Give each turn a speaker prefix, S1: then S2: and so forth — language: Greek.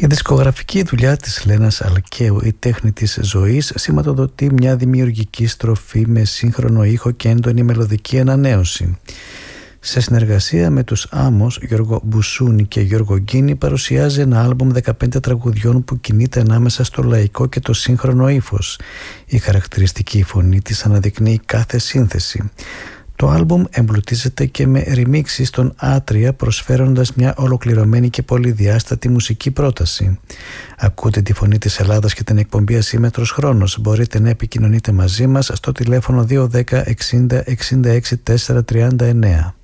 S1: Η δισκογραφική δουλειά της Λένας Αλκαίου, η τέχνη της ζωής, σηματοδοτεί μια δημιουργική στροφή με σύγχρονο ήχο και έντονη μελωδική ανανέωση. Σε συνεργασία με τους άμμος Γιώργο Μπουσούνη και Γιώργο Γκίνη, παρουσιάζει ένα άλμπουμ 15 τραγουδιών που κινείται ανάμεσα στο λαϊκό και το σύγχρονο ύφος. Η χαρακτηριστική φωνή της αναδεικνύει κάθε σύνθεση. Το άλμπουμ εμπλουτίζεται και με ρημίξεις των Άτρια, προσφέροντας μια ολοκληρωμένη και πολυδιάστατη μουσική πρόταση. Ακούτε τη φωνή της Ελλάδας και την εκπομπή Ασύμμετρος Χρόνος. Μπορείτε να επικοινωνείτε μαζί μας στο τηλέφωνο 210 60 66 439.